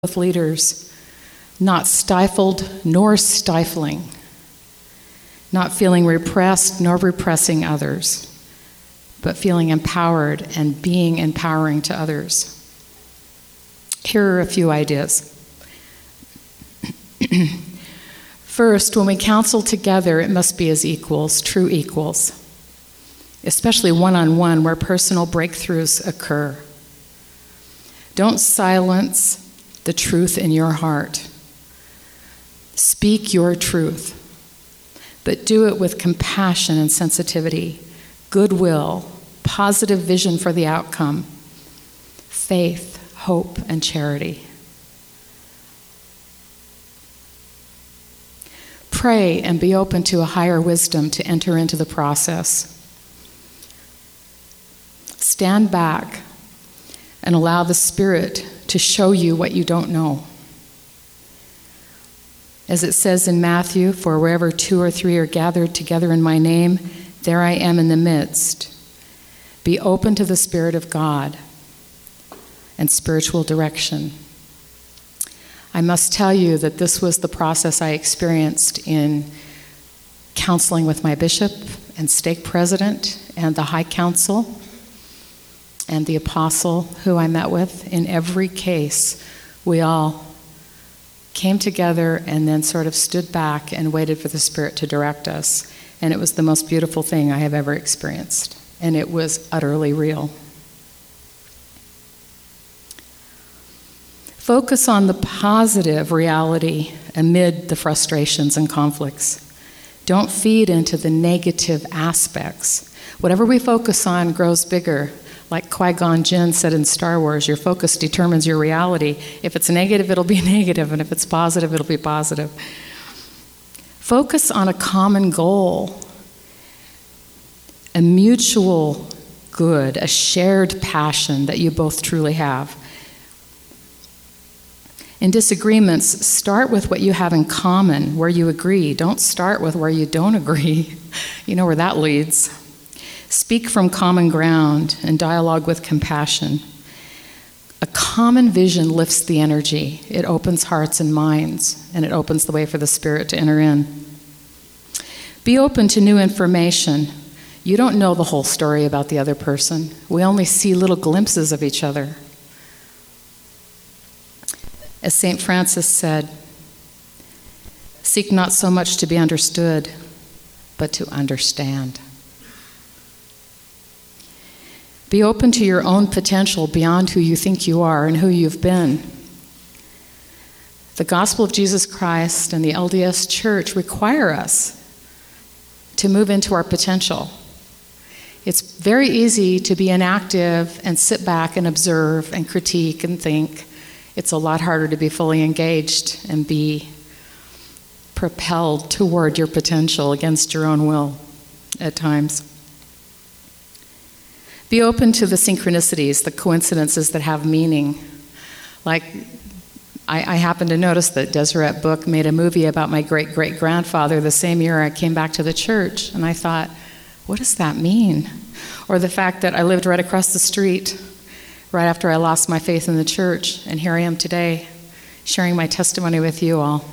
with leaders, not stifled nor stifling, not feeling repressed nor repressing others, but feeling empowered and being empowering to others. Here are a few ideas. First, when we counsel together, it must be as equals, true equals, especially one-on-one where personal breakthroughs occur. Don't silence the truth in your heart. Speak your truth, but do it with compassion and sensitivity, goodwill, positive vision for the outcome, faith, hope, and charity. Pray and be open to a higher wisdom to enter into the process. Stand back and allow the Spirit to show you what you don't know. As it says in Matthew, for wherever 2 or 3 are gathered together in my name, there I am in the midst. Be open to the Spirit of God and spiritual direction. I must tell you that this was the process I experienced in counseling with my bishop and stake president and the high council and the apostle who I met with. In every case, we all came together and then sort of stood back and waited for the Spirit to direct us. And it was the most beautiful thing I have ever experienced. And it was utterly real. Focus on the positive reality amid the frustrations and conflicts. Don't feed into the negative aspects. Whatever we focus on grows bigger. Like Qui-Gon Jinn said in Star Wars, your focus determines your reality. If it's negative, it'll be negative, and if it's positive, it'll be positive. Focus on a common goal, a mutual good, a shared passion that you both truly have. In disagreements, start with what you have in common, where you agree. Don't start with where you don't agree. You know where that leads. Speak from common ground and dialogue with compassion. A common vision lifts the energy. It opens hearts and minds, and it opens the way for the Spirit to enter in. Be open to new information. You don't know the whole story about the other person. We only see little glimpses of each other. As St. Francis said, seek not so much to be understood, but to understand. Be open to your own potential beyond who you think you are and who you've been. The gospel of Jesus Christ and the LDS Church require us to move into our potential. It's very easy to be inactive and sit back and observe and critique and think. It's a lot harder to be fully engaged and be propelled toward your potential against your own will at times. Be open to the synchronicities, the coincidences that have meaning. Like, I happened to notice that Deseret Book made a movie about my great-great-grandfather the same year I came back to the church, and I thought, what does that mean? Or the fact that I lived right across the street right after I lost my faith in the church, and here I am today, sharing my testimony with you all.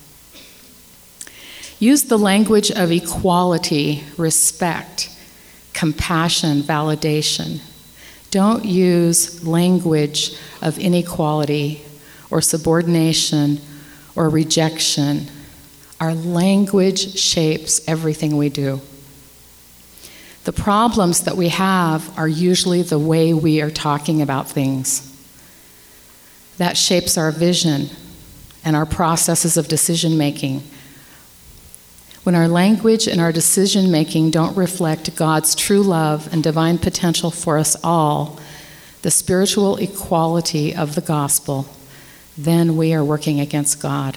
Use the language of equality, respect, compassion, validation. Don't use language of inequality or subordination or rejection. Our language shapes everything we do. The problems that we have are usually the way we are talking about things. That shapes our vision and our processes of decision making. When our language and our decision-making don't reflect God's true love and divine potential for us all, the spiritual equality of the gospel, then we are working against God.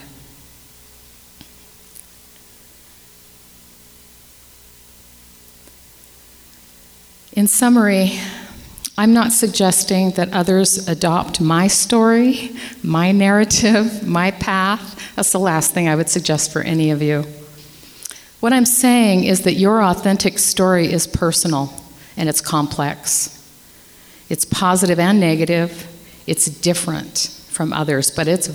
In summary, I'm not suggesting that others adopt my story, my narrative, my path. That's the last thing I would suggest for any of you. What I'm saying is that your authentic story is personal and it's complex. It's positive and negative. It's different from others, but it's